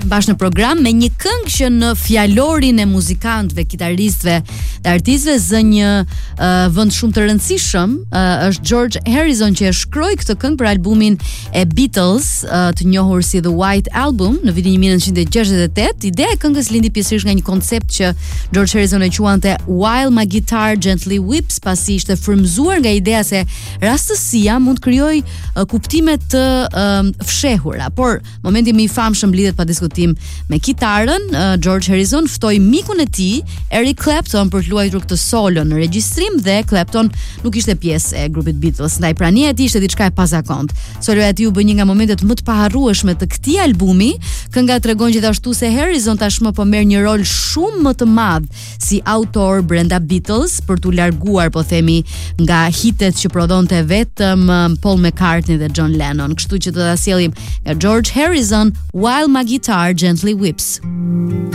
bashkë në program me një këngë që në fjalorin e muzikantëve, kitaristëve, dhe artistëve zë një vend shumë të rëndësishëm. Është George Harrison që e shkroi këtë këngë për albumin e Beatles, të njohur si The White Album në vitin 1968. Ideja e këngës lindi pjesërisht nga një koncept që George Harrison e quante While My Guitar Gently Weeps, pasi ishte frymzuar nga ideja se rastësia mund të krijojë kuptime të fshehura, por momenti më i famshëm lidhet pa diskutim me kitarën. George Harrison ftoi mikun e tij, Eric Clapton, për të luajtur këtë solo në regjistrim, dhe Clapton nuk ishte pjesë e grupit Beatles, ndaj prania e tij ishte diçka e pazakontë. Soloja e tij u bë një nga momentet më të paharrueshme të këtij albumi. Kënga tregon gjithashtu se Harrison tashmë po merr një rol shumë më të madh si autor brenda Beatles, për t'u larguar, po themi, nga hitet që prodhonte vetëm Paul McCartney dhe John Lennon. Kështu që do ta sjellim nga George Harrison, While My Guitar Gently Weeps.